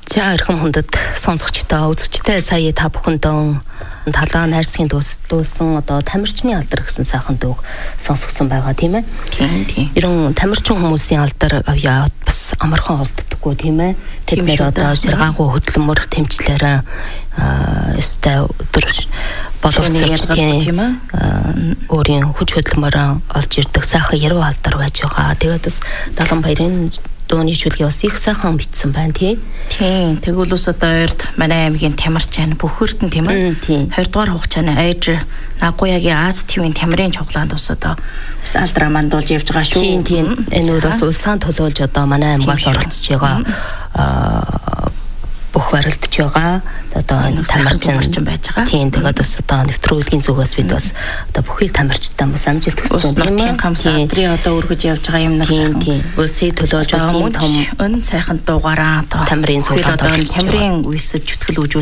За эрхэм хүндэт сонсогчтой үзэгчтэй сая та бүхэндээ талаа найрсгийн дуусан одоо тамирчны алдар гэсэн сайхан дууг сонсгосон байгаа тийм ээ. Тийм. Ерөн тамирчин хүмүүсийн алдар авьяа бас амархан олддоггүй тийм ээ. Тэд нэр одоо сэргаагүй хөдөлмөр тэмцлээрээ өстэй өдөр боловсролч тийм ээ. Өөрийн хүч хөдөлмөрөөр олж ирдэг сайхан яруу алдар байж байгаа. Тэгээд бас Далан баярын дууны шүлгээ бас их сайхан бичсэн байна тийм. Тэгвэл ус одоо ойрд манай аймгийн тамирчин Бөхөрдөн тийм ээ. 20 дугаар хугацааны айж Нагуягийн Аз ТV-ийн тамирын чуглаанд ус одоо бас алдраа мандуулж явж байгаа шүү. Тийм. Энэ өөрөөс улсаан төлөөлж одоо манай аймгаас оролцож байгаа бүх барилдж байгаа одоо тамирчин байж байгаа. Тийм тэгээд бас одоо нэвтрүүлгийн зүгээс бид бас одоо бүхий тамирчтай бас амжилт хүсэж байна. Хамсаатрын одоо өргөж явж байгаа юм нэг тийм. Улсыг төлөөлж бас юм том өн сайхан дуугаараа одоо тамирын цуглаанд тамирын үсэж зүтгэл